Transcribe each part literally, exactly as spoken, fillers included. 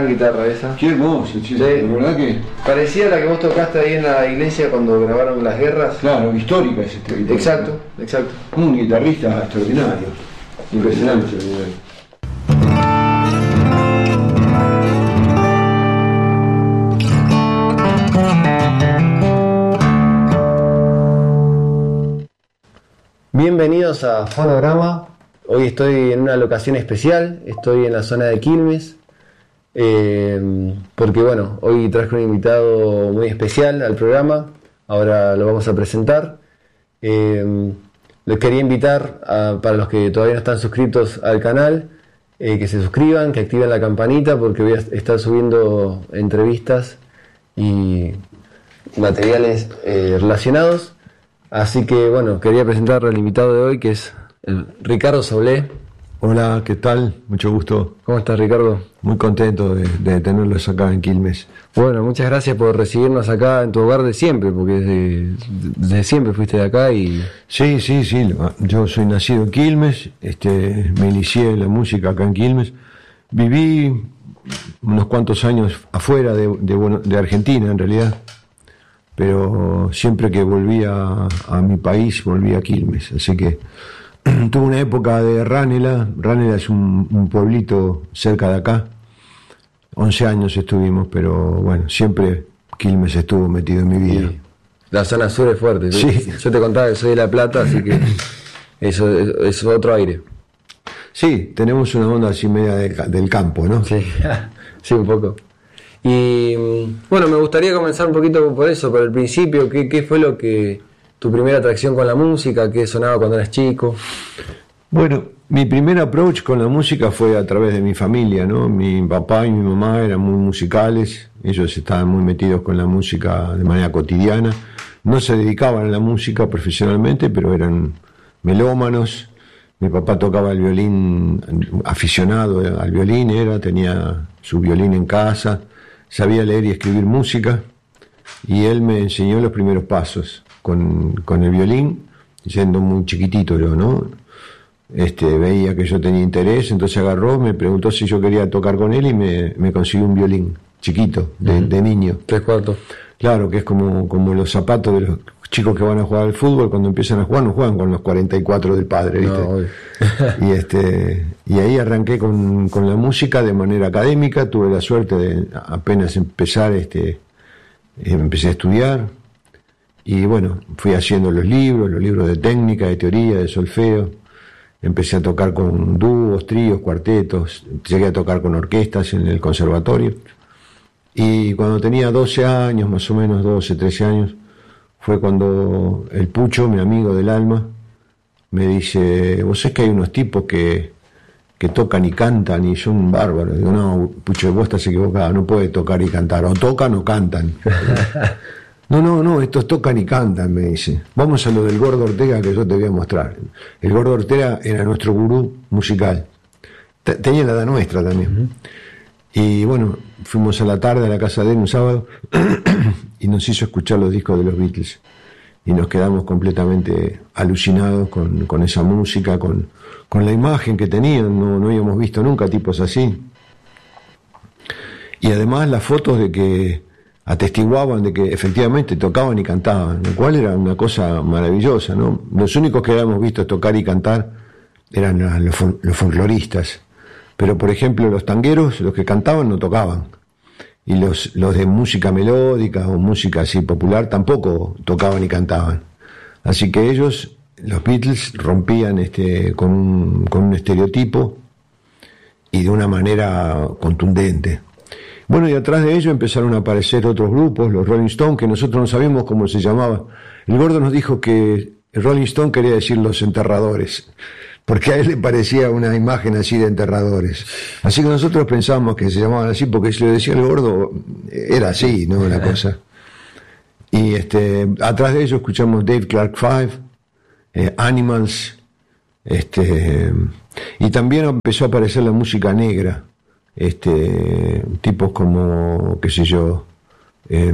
gran guitarra esa. Qué hermoso, che. Sí. De verdad que... Parecía la que vos tocaste ahí en la iglesia cuando grabaron Las Guerras. Claro, histórica es esta guitarra. Exacto, exacto. Un guitarrista extraordinario. Impresionante. Bienvenidos a Fonograma. Hoy estoy en una locación especial, estoy en la zona de Quilmes, eh, porque bueno, hoy traje un invitado muy especial al programa, ahora lo vamos a presentar. Eh, les quería invitar a, para los que todavía no están suscritos al canal, eh, que se suscriban, que activen la campanita, porque voy a estar subiendo entrevistas y materiales eh, relacionados. Así que bueno, quería presentar al invitado de hoy, que es el Ricardo Soblé. Hola, ¿qué tal? Mucho gusto. ¿Cómo estás, Ricardo? Muy contento de, de tenerlos acá en Quilmes. Bueno, muchas gracias por recibirnos acá en tu hogar de siempre, porque desde, desde siempre fuiste de acá y... Sí, sí, sí. Yo soy nacido en Quilmes, este, me inicié en la música acá en Quilmes. Viví unos cuantos años afuera de, de, de Argentina, en realidad. Pero siempre que volvía a, a mi país, volvía a Quilmes. Así que tuve una época de Ranela. Ranela es un, un pueblito cerca de acá. once años estuvimos, pero bueno, siempre Quilmes estuvo metido en mi vida. Sí. La zona sur es fuerte. Sí. Yo te contaba que soy de La Plata, así que eso es, es otro aire. Sí, tenemos una onda así media de, del campo, ¿no? Sí, sí, un poco. Y bueno, me gustaría comenzar un poquito por eso, por el principio. ¿Qué, qué fue lo que tu primera atracción con la música? ¿Qué sonaba cuando eras chico? Bueno, mi primer approach con la música fue a través de mi familia, ¿no? Mi papá y mi mamá eran muy musicales, ellos estaban muy metidos con la música de manera cotidiana. No se dedicaban a la música profesionalmente, pero eran melómanos. Mi papá tocaba el violín, aficionado al violín era, tenía su violín en casa. Sabía leer y escribir música y él me enseñó los primeros pasos con, con el violín, siendo muy chiquitito yo, ¿no? Este, veía que yo tenía interés, entonces agarró, me preguntó si yo quería tocar con él y me, me consiguió un violín chiquito, de, uh-huh. de niño. Tres cuartos. Claro, que es como, como los zapatos de los chicos que van a jugar al fútbol, cuando empiezan a jugar no juegan con los cuarenta y cuatro del padre, ¿viste? No, y este y ahí arranqué con, con la música de manera académica. Tuve la suerte de apenas empezar, este empecé a estudiar y bueno, fui haciendo los libros, los libros de técnica, de teoría, de solfeo. Empecé a tocar con dúos, tríos, cuartetos, llegué a tocar con orquestas en el conservatorio. Y cuando tenía doce años, más o menos doce, trece años, fue cuando el Pucho, mi amigo del alma, me dice: vos sabés que hay unos tipos que, que tocan y cantan y son bárbaros. Digo: no, Pucho, vos estás equivocado, no puedes tocar y cantar, o tocan o cantan. no, no, no, estos tocan y cantan, me dice. Vamos a lo del Gordo Ortega, que yo te voy a mostrar. El Gordo Ortega era nuestro gurú musical. Tenía la edad nuestra también. Uh-huh. Y bueno, fuimos a la tarde a la casa de él un sábado y nos hizo escuchar los discos de los Beatles y nos quedamos completamente alucinados con, con esa música, con, con la imagen que tenían. No, no habíamos visto nunca tipos así, y además las fotos de que atestiguaban de que efectivamente tocaban y cantaban, lo cual era una cosa maravillosa, ¿no? Los únicos que habíamos visto tocar y cantar eran los, los folcloristas. Pero, por ejemplo, los tangueros, los que cantaban, no tocaban. Y los, los de música melódica o música así popular tampoco tocaban y cantaban. Así que ellos, los Beatles, rompían este, con, un, con un estereotipo y de una manera contundente. Bueno, y atrás de ellos empezaron a aparecer otros grupos, los Rolling Stones, que nosotros no sabíamos cómo se llamaba. El Gordo nos dijo que el Rolling Stone quería decir los enterradores, porque a él le parecía una imagen así de enterradores. Así que nosotros pensábamos que se llamaban así, porque si lo decía el Gordo, era así, ¿no? La cosa. Y este, atrás de ellos escuchamos Dave Clark Five, eh, Animals, este, y también empezó a aparecer la música negra, este, tipos como, qué sé yo, eh,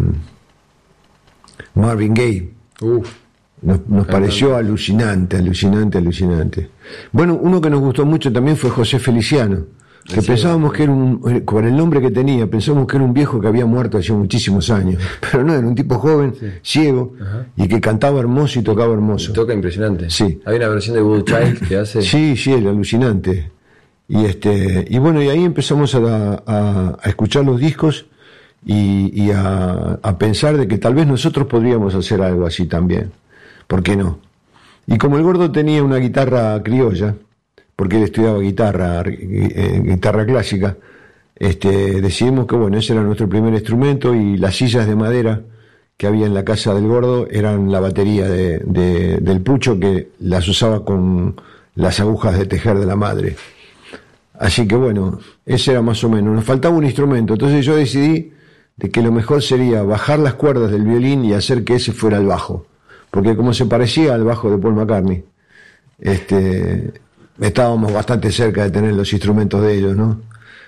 Marvin Gaye. Uf. Nos, nos pareció alucinante, alucinante, alucinante. Bueno, uno que nos gustó mucho también fue José Feliciano. que sí, pensábamos sí. que era un, con el nombre que tenía, pensábamos que era un viejo que había muerto hace muchísimos años, pero no, era un tipo joven, sí. ciego, ajá. y que cantaba hermoso y tocaba hermoso. Y toca impresionante. Sí. Hay una versión de Voodoo Child que hace... Sí, sí, era alucinante. Y este y bueno, y ahí empezamos a, a, a escuchar los discos y, y a, a pensar de que tal vez nosotros podríamos hacer algo así también. ¿Por qué no? Y como el Gordo tenía una guitarra criolla, porque él estudiaba guitarra, eh, guitarra clásica, este, decidimos que bueno, ese era nuestro primer instrumento, y las sillas de madera que había en la casa del Gordo eran la batería de, de, del Pucho, que las usaba con las agujas de tejer de la madre. Así que bueno, ese era más o menos. Nos faltaba un instrumento, entonces yo decidí de que lo mejor sería bajar las cuerdas del violín y hacer que ese fuera el bajo, porque como se parecía al bajo de Paul McCartney, este, estábamos bastante cerca de tener los instrumentos de ellos, ¿no?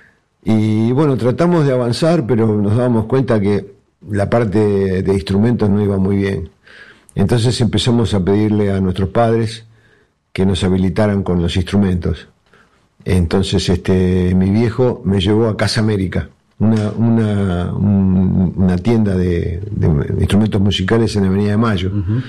Y bueno, tratamos de avanzar, pero nos dábamos cuenta que la parte de instrumentos no iba muy bien. Entonces empezamos a pedirle a nuestros padres que nos habilitaran con los instrumentos. Entonces este mi viejo me llevó a Casa América, una una, un, una tienda de, de instrumentos musicales en la Avenida de Mayo. Uh-huh.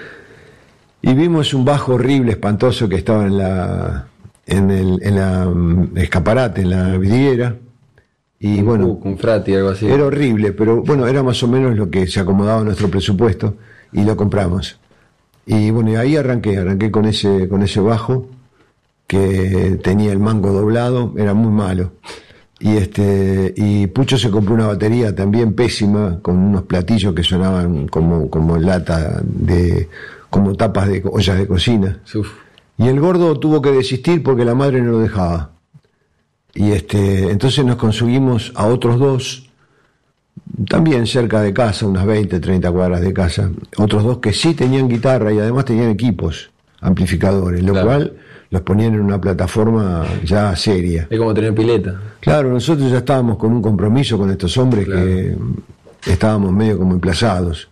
Y vimos un bajo horrible, espantoso, que estaba en la en el en la um, escaparate, en la vidriera. Y un bueno, un frati, algo así. Era horrible, pero bueno, era más o menos lo que se acomodaba a nuestro presupuesto y lo compramos. Y bueno, y ahí arranqué, arranqué con ese con ese bajo que tenía el mango doblado, era muy malo. Y este y Pucho se compró una batería también pésima, con unos platillos que sonaban como como lata de como tapas de ollas de cocina. Uf. Y el Gordo tuvo que desistir porque la madre no lo dejaba. Y este entonces nos conseguimos a otros dos, también cerca de casa, unas veinte, treinta cuadras de casa, otros dos que sí tenían guitarra y además tenían equipos, amplificadores, lo claro. cual los ponían en una plataforma ya seria. Es como tener pileta. Claro, nosotros ya estábamos con un compromiso con estos hombres, claro. que estábamos medio como emplazados.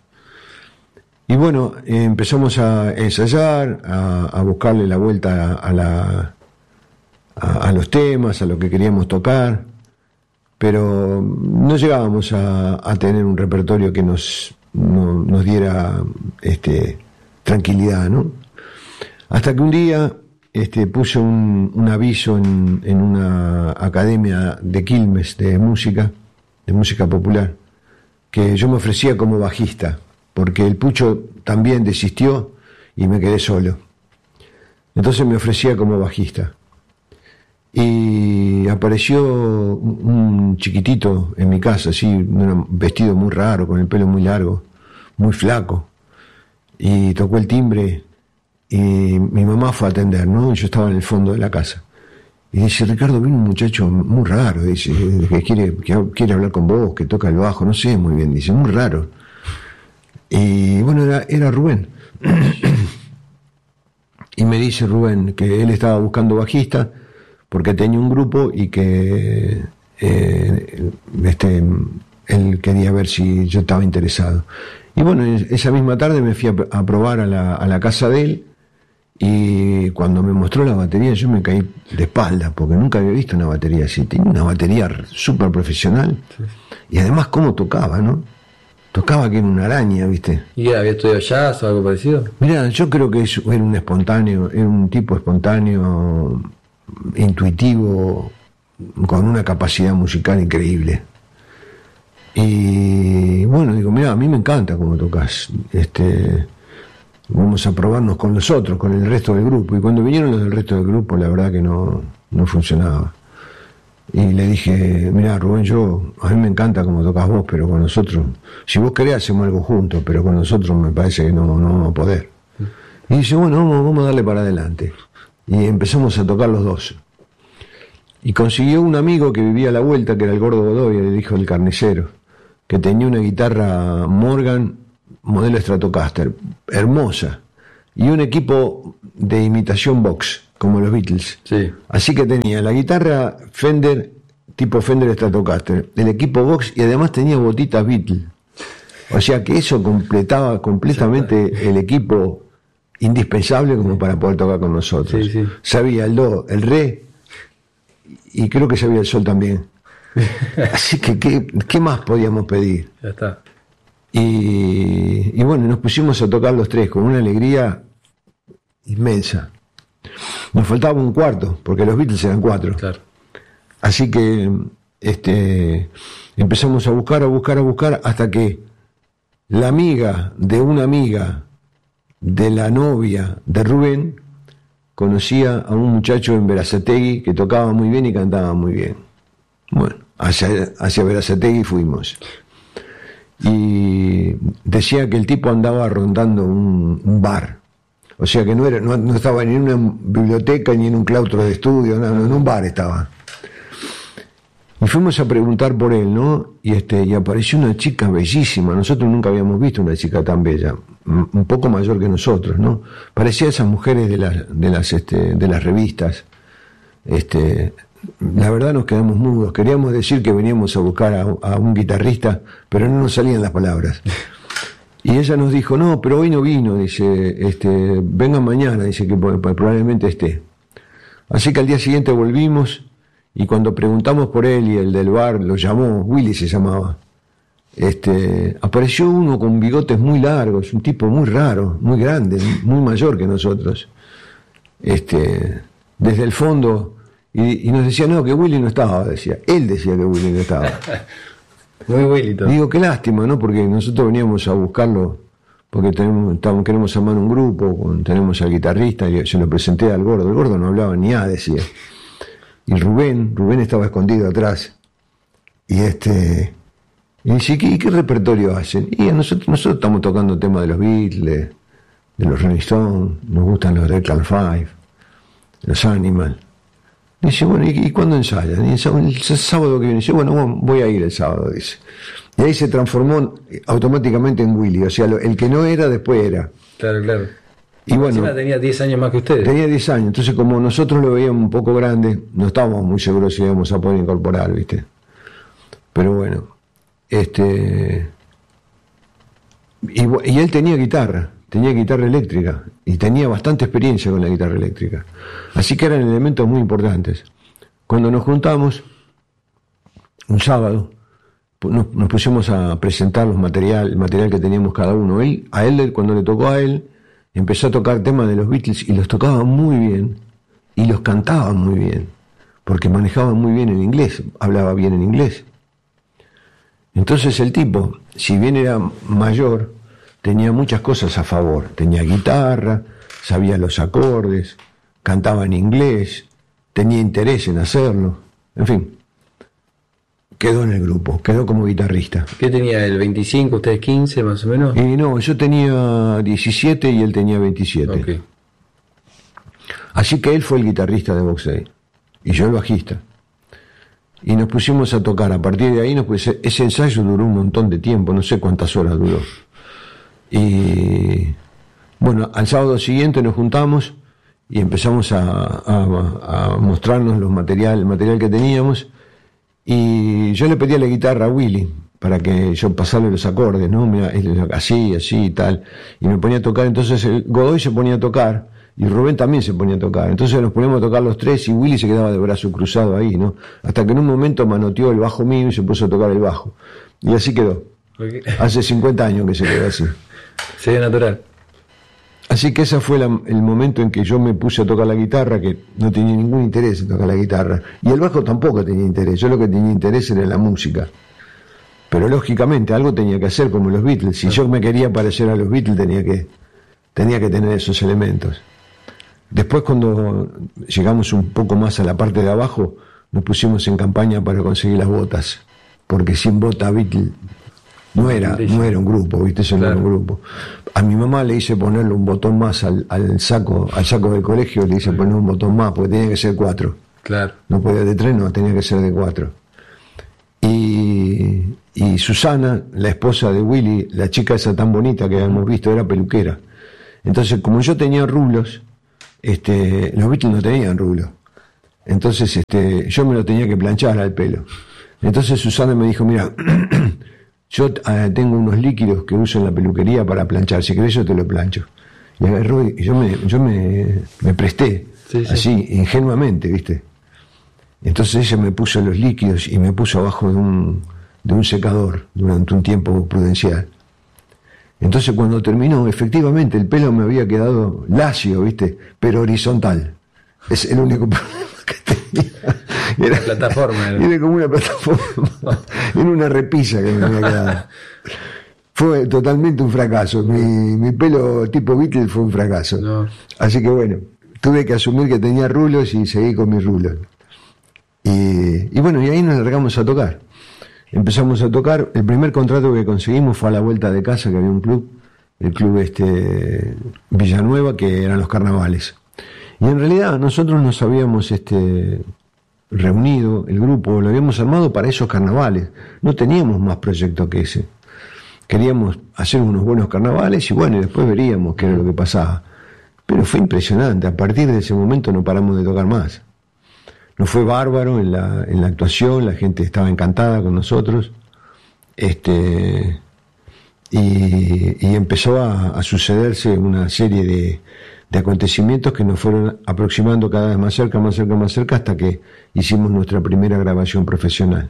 Y bueno, eh, empezamos a ensayar, a, a buscarle la vuelta a, a, la, a, a los temas, a lo que queríamos tocar, pero no llegábamos a, a tener un repertorio que nos, no, nos diera este, tranquilidad, ¿no? Hasta que un día este, puse un, un aviso en, en una academia de Quilmes de música, de música popular, que yo me ofrecía como bajista, porque el Pucho también desistió y me quedé solo. Entonces me ofrecía como bajista. Y apareció un chiquitito en mi casa, así, un vestido muy raro, con el pelo muy largo, muy flaco, y tocó el timbre. Y mi mamá fue a atender, ¿no? Y yo estaba en el fondo de la casa. Y dice, Ricardo, viene un muchacho muy raro, dice, que quiere, que quiere hablar con vos, que toca el bajo, no sé muy bien, dice, muy raro. Y bueno, era, era Rubén. Y me dice Rubén que él estaba buscando bajista porque tenía un grupo y que eh, este, él quería ver si yo estaba interesado. Y bueno, esa misma tarde me fui a, a probar a la, a la casa de él. Y cuando me mostró la batería yo me caí de espalda porque nunca había visto una batería así. Tenía una batería súper profesional, sí. Y además cómo tocaba, ¿no? Tocaba que era una araña, ¿viste? ¿Y había estudiado jazz o algo parecido? Mirá, yo creo que eso era un espontáneo, era un tipo espontáneo, intuitivo, con una capacidad musical increíble. Y bueno, digo, mirá, a mí me encanta cómo tocas, este... vamos a probarnos con los otros, con el resto del grupo. Y cuando vinieron los del resto del grupo, la verdad que no, no funcionaba. Y le dije, mirá, Rubén, yo, a mí me encanta cómo tocas vos, pero con nosotros, si vos querés hacemos algo juntos, pero con nosotros me parece que no, no vamos a poder. Y dice, bueno, vamos, vamos a darle para adelante. Y empezamos a tocar los dos. Y consiguió un amigo que vivía a la vuelta, que era el Gordo Godoy, el hijo del carnicero, que tenía una guitarra Morgan modelo Stratocaster, hermosa, y un equipo de imitación Vox, como los Beatles. Sí. Así que tenía la guitarra Fender, tipo Fender Stratocaster, el equipo Vox, y además tenía botitas Beatles. O sea que eso completaba completamente el equipo indispensable como para poder tocar con nosotros. Sí, sí. Sabía el do, el re, y creo que se veía el sol también. Así que, ¿qué, qué más podíamos pedir? Ya está. Y, y bueno, nos pusimos a tocar los tres con una alegría inmensa. Nos faltaba un cuarto, porque los Beatles eran cuatro. Claro. Así que este, empezamos a buscar, a buscar, a buscar, hasta que la amiga de una amiga de la novia de Rubén conocía a un muchacho en Berazategui que tocaba muy bien y cantaba muy bien. Bueno, hacia, hacia Berazategui fuimos. Y decía que el tipo andaba rondando un, un bar. O sea que no era, no, no estaba ni en una biblioteca ni en un claustro de estudio, no, no, en un bar estaba. Y fuimos a preguntar por él, ¿no? Y este, y apareció una chica bellísima. Nosotros nunca habíamos visto una chica tan bella, un poco mayor que nosotros, ¿no? Parecía esas mujeres de las, de las, este, de las revistas. Este, la verdad nos quedamos mudos. Queríamos decir que veníamos a buscar a, a un guitarrista, pero no nos salían las palabras. Y ella nos dijo, no, pero hoy no vino, dice, este, venga mañana, dice que probablemente esté. Así que al día siguiente volvimos, y cuando preguntamos por él y el del bar lo llamó, Willy se llamaba, este, apareció uno con bigotes muy largos, un tipo muy raro, muy grande, muy mayor que nosotros, este, desde el fondo, y, y nos decía, no, que Willy no estaba, decía, él decía que Willy no estaba. Muy buenito. Digo, qué lástima, ¿no? Porque nosotros veníamos a buscarlo, porque tenemos, estamos, queremos armar un grupo, con, tenemos al guitarrista, y se lo presenté al gordo. El gordo no hablaba ni A, decía. Y Rubén, Rubén estaba escondido atrás. Y este, y dice, ¿qué, qué repertorio hacen? Y a nosotros, nosotros estamos tocando temas de los Beatles, de los Rolling Stones, nos gustan los Reclam Five, los Animals. Dice, bueno, ¿y, y cuándo ensayan? Y el, sábado, el sábado que viene. Dice, bueno, voy a ir el sábado, dice. Y ahí se transformó automáticamente en Willy. O sea, lo, el que no era, después era. Claro, claro. Y bueno, encima tenía diez años más que ustedes. Tenía diez años. Entonces, como nosotros lo veíamos un poco grande, no estábamos muy seguros si íbamos a poder incorporar, ¿viste? Pero bueno, este... Y, y él tenía guitarra. Tenía guitarra eléctrica y tenía bastante experiencia con la guitarra eléctrica. Así que eran elementos muy importantes. Cuando nos juntamos, un sábado, nos, nos pusimos a presentar los material, el material que teníamos cada uno. Él, a él, cuando le tocó a él, empezó a tocar temas de los Beatles y los tocaba muy bien y los cantaba muy bien, porque manejaba muy bien el inglés, hablaba bien en inglés. Entonces el tipo, si bien era mayor, tenía muchas cosas a favor. Tenía guitarra, sabía los acordes, cantaba en inglés, tenía interés en hacerlo. En fin, quedó en el grupo, quedó como guitarrista. ¿Qué tenía él? ¿veinticinco, ustedes quince más o menos? Y no, yo tenía diecisiete y él tenía veintisiete. Okay. Así que él fue el guitarrista de Box Day y yo el bajista. Y nos pusimos a tocar. A partir de ahí, nos pus... ese ensayo duró un montón de tiempo, no sé cuántas horas duró. Y bueno, al sábado siguiente nos juntamos y empezamos a, a, a mostrarnos los material, el material que teníamos, y yo le pedí a la guitarra a Willy para que yo pasarle los acordes, ¿no? Mira, así, así y tal, y me ponía a tocar. Entonces el Godoy se ponía a tocar y Rubén también se ponía a tocar. Entonces nos poníamos a tocar los tres y Willy se quedaba de brazo cruzado ahí, ¿no? Hasta que en un momento manoteó el bajo mío y se puso a tocar el bajo, y así quedó. Okay. Hace cincuenta años que se quedó así. Sería natural. Así que ese fue la, el momento en que yo me puse a tocar la guitarra, que no tenía ningún interés en tocar la guitarra. Y el bajo tampoco tenía interés. Yo lo que tenía interés era la música. Pero lógicamente algo tenía que hacer, como los Beatles. Si yo me quería parecer a los Beatles, tenía que, tenía que tener esos elementos. Después, cuando llegamos un poco más a la parte de abajo, nos pusimos en campaña para conseguir las botas. Porque sin bota Beatles no era, no era un grupo, ¿viste? Eso no era un grupo. A mi mamá le hice ponerle un botón más al, al saco al saco del colegio, le hice poner un botón más, porque tenía que ser cuatro. Claro. No podía de tres, no, tenía que ser de cuatro. Y, y Susana, la esposa de Willy, la chica esa tan bonita que habíamos visto, era peluquera. Entonces, como yo tenía rulos, este, los Beatles no tenían rulos. Entonces, este, yo me lo tenía que planchar al pelo. Entonces Susana me dijo, mira, yo eh, tengo unos líquidos que uso en la peluquería para planchar, si querés yo te lo plancho. Y agarró y yo me, yo me, me presté, sí, sí. Así, ingenuamente, ¿viste? Entonces ella me puso los líquidos y me puso abajo de un, de un secador durante un tiempo prudencial. Entonces cuando terminó, efectivamente el pelo me había quedado lacio, ¿viste? Pero horizontal. Es el único problema que tenía. Era, plataforma, era. era como una plataforma. Era una repisa que me había quedado. Fue totalmente un fracaso. Mi, mi pelo tipo Beatle fue un fracaso. No. Así que bueno, tuve que asumir que tenía rulos y seguí con mis rulos. Y, y bueno, y ahí nos largamos a tocar. Empezamos a tocar. El primer contrato que conseguimos fue a la vuelta de casa, que había un club, el club este Villanueva, que eran los carnavales. Y en realidad nosotros nos habíamos este, reunido, el grupo, lo habíamos armado para esos carnavales. No teníamos más proyecto que ese. Queríamos hacer unos buenos carnavales y bueno, y después veríamos qué era lo que pasaba. Pero fue impresionante. A partir de ese momento no paramos de tocar más. Nos fue bárbaro en la, en la actuación, la gente estaba encantada con nosotros. Este, y, y empezó a, a sucederse una serie de, de acontecimientos que nos fueron aproximando cada vez más cerca, más cerca, más cerca, hasta que hicimos nuestra primera grabación profesional.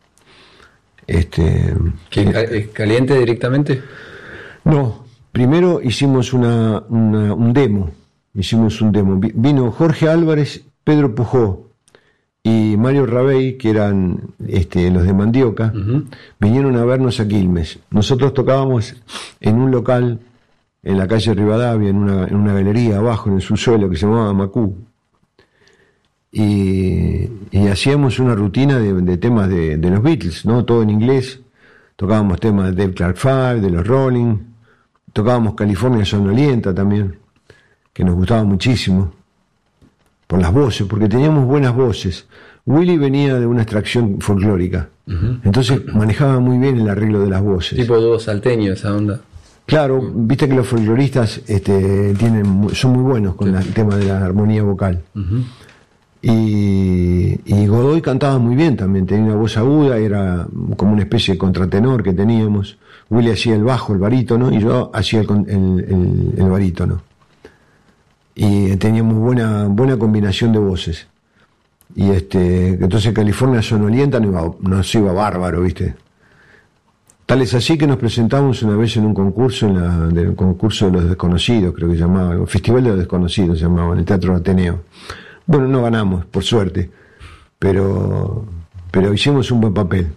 Este, ¿Es caliente directamente? No, primero hicimos una, una, un demo, hicimos un demo. Vino Jorge Álvarez, Pedro Pujó y Mario Rabey, que eran este, los de Mandioca, uh-huh. vinieron a vernos a Quilmes. Nosotros tocábamos en un local en la calle Rivadavia, en una, en una galería abajo, en el subsuelo, que se llamaba Macú. Y, y hacíamos una rutina de, de temas de, de los Beatles, ¿no? Todo en inglés. Tocábamos temas de Dave Clark Five, de los Rolling. Tocábamos California Sonolienta también, que nos gustaba muchísimo por las voces, porque teníamos buenas voces. Willy venía de una extracción folclórica, uh-huh. entonces manejaba muy bien el arreglo de las voces. Tipo dúo salteño, esa onda. Claro, viste que los folcloristas este, tienen, son muy buenos con sí. la, el tema de la armonía vocal. Uh-huh. Y, y Godoy cantaba muy bien también, tenía una voz aguda, era como una especie de contratenor que teníamos. Willy hacía el bajo, el barítono, y yo hacía el, el, el, el barítono. Y teníamos buena, buena combinación de voces. Y este, entonces California Sonolienta nos iba, nos iba bárbaro, ¿viste? Tal es así que nos presentamos una vez en un concurso, en la, del concurso de los desconocidos, creo que se llamaba, el Festival de los Desconocidos se llamaba, en el Teatro Ateneo. Bueno, no ganamos, por suerte, pero, pero hicimos un buen papel.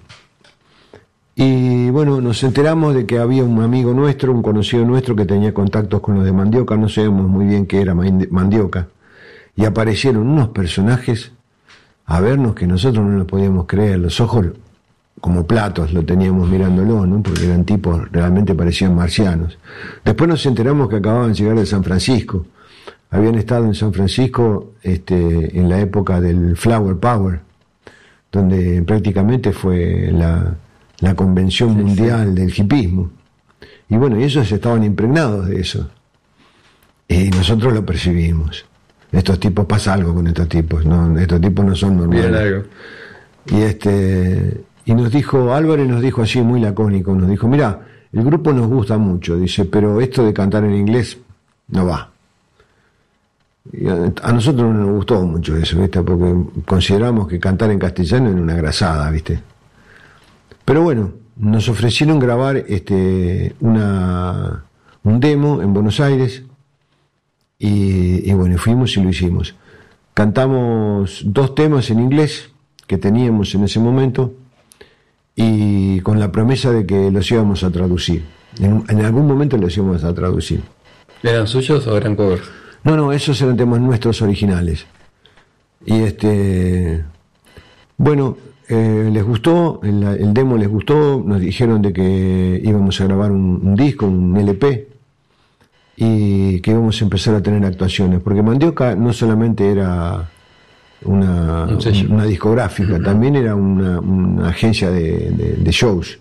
Y bueno, nos enteramos de que había un amigo nuestro, un conocido nuestro, que tenía contactos con los de Mandioca, no sabíamos muy bien qué era Mandioca, y aparecieron unos personajes a vernos que nosotros no lo podíamos creer, los ojos como platos lo teníamos mirándolo, ¿no? Porque eran tipos, realmente parecían marcianos. Después nos enteramos que acababan de llegar de San Francisco. Habían estado en San Francisco este, en la época del Flower Power, donde prácticamente fue la, la convención sí, mundial sí. del hipismo. Y bueno, y ellos estaban impregnados de eso. Y nosotros lo percibimos. Estos tipos, pasa algo con estos tipos, ¿no? Estos tipos no son normales. Bien algo. Y, este, y nos dijo, Álvarez nos dijo así muy lacónico, nos dijo, mirá, el grupo nos gusta mucho, dice, pero esto de cantar en inglés no va. Y a, a nosotros no nos gustó mucho eso, ¿viste? Porque consideramos que cantar en castellano era una grasada, ¿viste? Pero bueno, nos ofrecieron grabar este una un demo en Buenos Aires y, y bueno, fuimos y lo hicimos. Cantamos dos temas en inglés que teníamos en ese momento y con la promesa de que los íbamos a traducir. En, en algún momento los íbamos a traducir. ¿Eran suyos o eran covers? No, no, esos eran temas nuestros originales. Y este, bueno, eh, les gustó, el, el demo les gustó, nos dijeron de que íbamos a grabar un, un disco, un L P, y que íbamos a empezar a tener actuaciones, porque Mandioca no solamente era una, un una discográfica, uh-huh. también era una, una agencia de, de, de shows.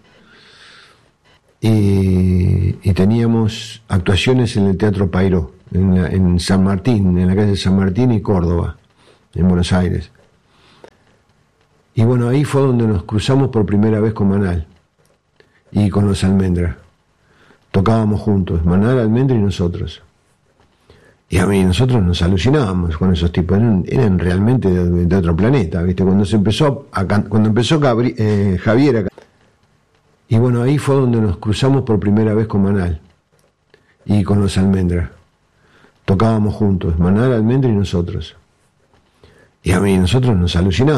Y, y teníamos actuaciones en el Teatro Pairó, en, la, en San Martín, en la calle San Martín y Córdoba, en Buenos Aires. Y bueno, ahí fue donde nos cruzamos por primera vez con Manal y con los Almendra. Tocábamos juntos, Manal, Almendra y nosotros. Y a mí, nosotros nos alucinábamos con esos tipos, eran, eran realmente de, de otro planeta, ¿viste? Cuando se empezó, a, cuando empezó Gabri, eh, Javier a, y bueno, ahí fue donde nos cruzamos por primera vez con Manal y con los Almendras. Tocábamos juntos, Manal, Almendra y nosotros. Y a mí, nosotros nos alucinábamos.